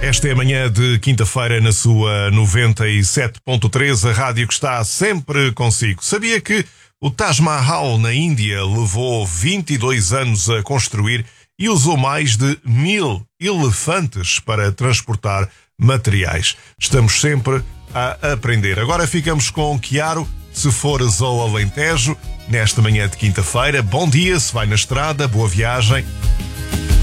Esta é a manhã de quinta-feira na sua 97.3, a rádio que está sempre consigo. Sabia que o Taj Mahal na Índia levou 22 anos a construir e usou mais de 1000 elefantes para transportar materiais? Estamos sempre a aprender. Agora ficamos com Chiaro, se fores ao Alentejo, nesta manhã de quinta-feira. Bom dia, se vai na estrada, boa viagem.